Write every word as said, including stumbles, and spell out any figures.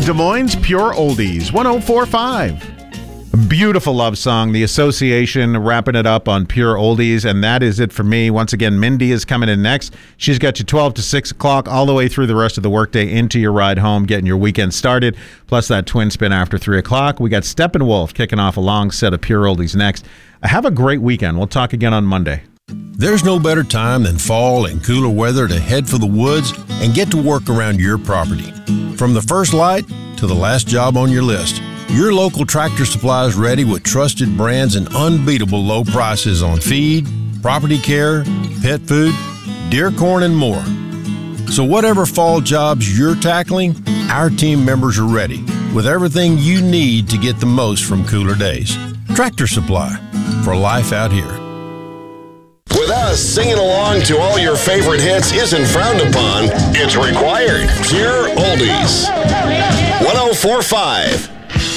Des Moines Pure Oldies, one oh four point five. Beautiful love song, The Association, wrapping it up on Pure Oldies, and that is it for me. Once again, Mindy is coming in next. She's got you twelve to six o'clock all the way through the rest of the workday into your ride home, getting your weekend started, plus that twin spin after three o'clock. We got Steppenwolf kicking off a long set of Pure Oldies next. Have a great weekend. We'll talk again on Monday. There's no better time than fall and cooler weather to head for the woods and get to work around your property. From the first light to the last job on your list, your local Tractor Supply is ready with trusted brands and unbeatable low prices on feed, property care, pet food, deer corn, and more. So whatever fall jobs you're tackling, our team members are ready with everything you need to get the most from cooler days. Tractor Supply, for life out here. With us, singing along to all your favorite hits isn't frowned upon. It's required. Pure Oldies. one oh four point five.